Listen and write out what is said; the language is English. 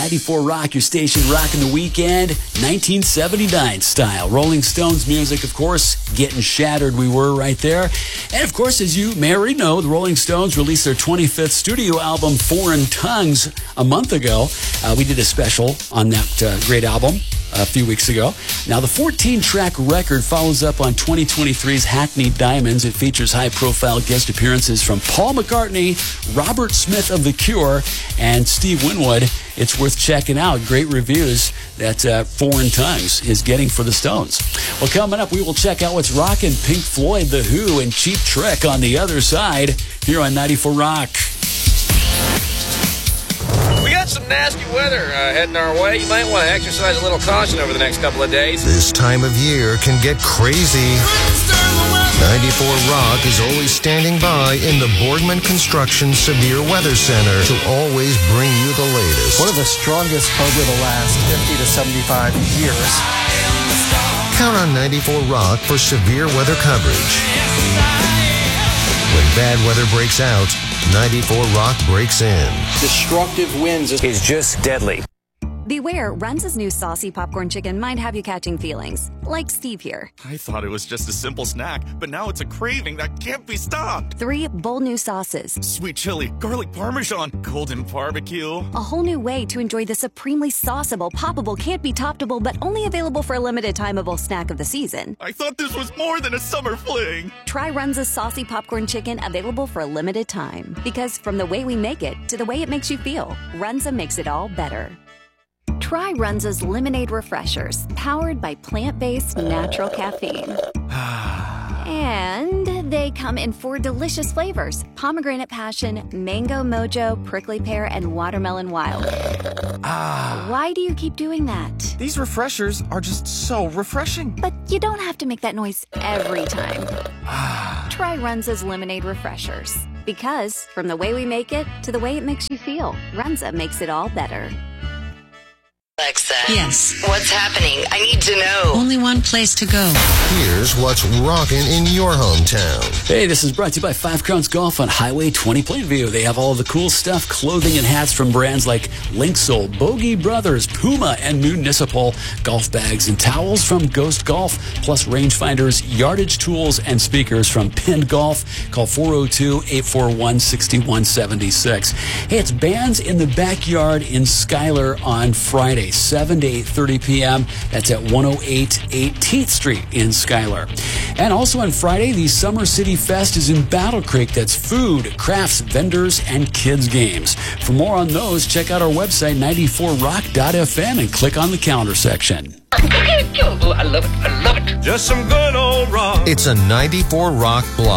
94 Rock, your station rocking the weekend, 1979 style. Rolling Stones music, of course, getting shattered we were right there. And, of course, as you may already know, the Rolling Stones released their 25th studio album, Foreign Tongues, a month ago. We did a special on that great album a few weeks ago. Now, the 14-track record follows up on 2023's Hackney Diamonds. It features high-profile guest appearances from Paul McCartney, Robert Smith of The Cure, and Steve Winwood. It's worth checking out. Great reviews that Foreign Tongues is getting for the Stones. Well, coming up, we will check out what's rocking Pink Floyd, The Who, and Cheap Trick on the other side here on 94 Rock. We got some nasty weather heading our way. You might want to exercise a little caution over the next couple of days. This time of year can get crazy. 94 Rock is always standing by in the Boardman Construction Severe Weather Center to always bring you the latest. One of the strongest over the last 50 to 75 years. Count on 94 Rock for severe weather coverage. When bad weather breaks out, 94 Rock breaks in. Destructive winds is just deadly. Beware, Runza's new saucy popcorn chicken might have you catching feelings. Like Steve here. I thought it was just a simple snack, but now it's a craving that can't be stopped. 3 bold new sauces. Sweet chili, garlic parmesan, golden barbecue. A whole new way to enjoy the supremely sauceable, poppable, can't be toppable, but only available for a limited timeable snack of the season. I thought this was more than a summer fling. Try Runza's saucy popcorn chicken, available for a limited time. Because from the way we make it to the way it makes you feel, Runza makes it all better. Try Runza's Lemonade Refreshers, powered by plant-based natural caffeine. And they come in 4 delicious flavors: pomegranate passion, mango mojo, prickly pear, and watermelon wild. Why do you keep doing that? These refreshers are just so refreshing. But you don't have to make that noise every time. Try Runza's Lemonade Refreshers. Because from the way we make it to the way it makes you feel, Runza makes it all better. Alexa. Yes. What's happening? I need to know. Only one place to go. Here's what's rocking in your hometown. Hey, this is brought to you by Five Crowns Golf on Highway 20 Plainview. They have all the cool stuff, clothing and hats from brands like Linksoul, Bogey Brothers, Puma, and Municipal. Golf bags and towels from Ghost Golf, plus rangefinders, yardage tools, and speakers from Pin Golf. Call 402-841-6176. Hey, it's Bands in the Backyard in Schuyler on Friday, 7 to 8:30 p.m. That's at 108 18th Street in Schuyler. And also on Friday, the Summer City Fest is in Battle Creek. That's food, crafts, vendors, and kids' games. For more on those, check out our website, 94rock.fm, and click on the calendar section. I love it. I love it. Just some good old rock. It's a 94 Rock blog.